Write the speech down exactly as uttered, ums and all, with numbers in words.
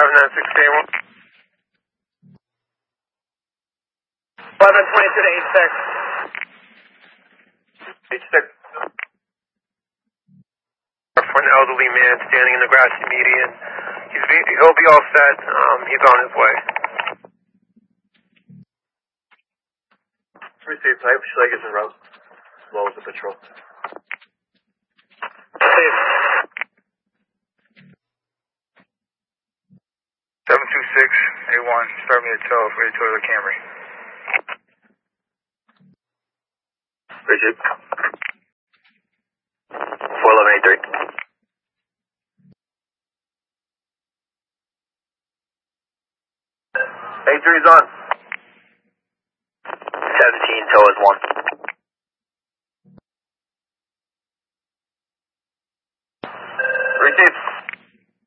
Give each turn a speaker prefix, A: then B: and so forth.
A: five nine six K one. eleven twenty-two to eight six. eight six. For an elderly man standing in the grassy median. He's be, he'll be all set. Um, he's on his way. three three type, Schleg is en route. As well as the patrol. Safe.
B: seven two six A one, start me at twelve, ready to the Camry.
A: Richard. four eleven eighty-three. eighty-three's on. seventeen, tow is one.